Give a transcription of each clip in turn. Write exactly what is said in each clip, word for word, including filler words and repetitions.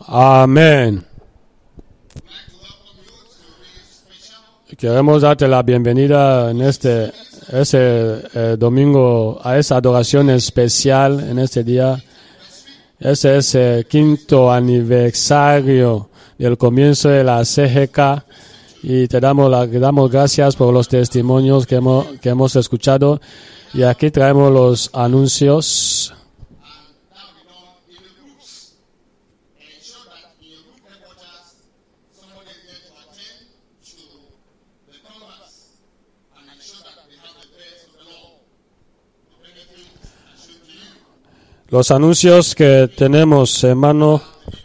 Amén. Queremos darte la bienvenida en este ese eh, domingo a esa adoración especial en este día. Ese es el quinto aniversario del comienzo de la C G K y te damos, la, te damos gracias por los testimonios que hemos, que hemos escuchado. Y aquí traemos los anuncios. Los anuncios que tenemos, hermano.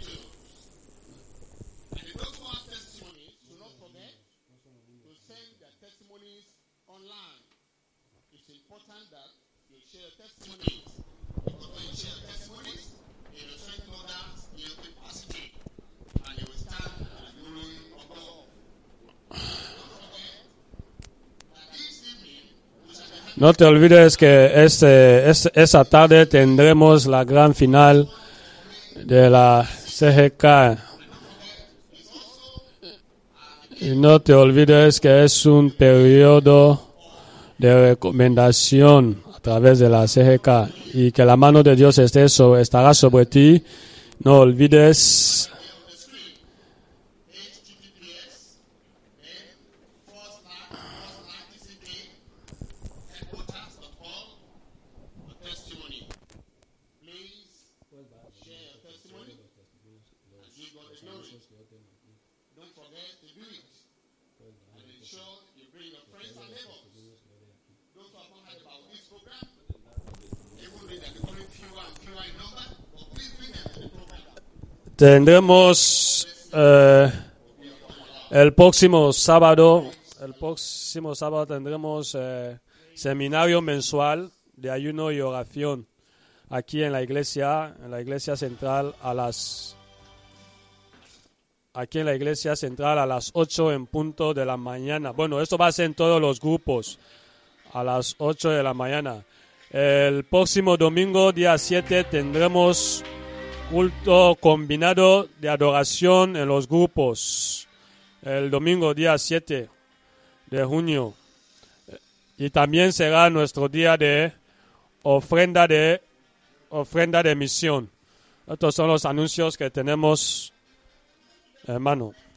No te olvides que este, este, esa tarde tendremos la gran final de la C G K. Y no te olvides que es un periodo de recomendación a través de la C G K y que la mano de Dios esté sobre, estará sobre ti. No olvides. Tendremos eh, el próximo sábado, el próximo sábado tendremos eh, seminario mensual de ayuno y oración aquí en la iglesia, en la iglesia central a las aquí en la iglesia central a las ocho en punto de la mañana. Bueno, esto va a ser en todos los grupos a las ocho de la mañana. El próximo domingo, día siete, tendremos culto combinado de adoración en los grupos. El domingo, día siete de junio. Y también será nuestro día de ofrenda de ofrenda de misión. Estos son los anuncios que tenemos, hermano.